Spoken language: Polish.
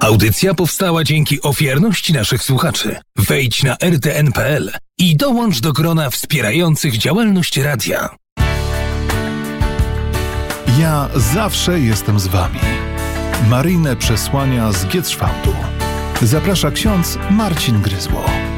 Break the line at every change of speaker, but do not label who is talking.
Audycja powstała dzięki ofiarności naszych słuchaczy. Wejdź na rtn.pl i dołącz do grona wspierających działalność radia.
Ja zawsze jestem z wami. Maryjne przesłania z Gietrzwałdu. Zaprasza ksiądz Marcin Gryzło.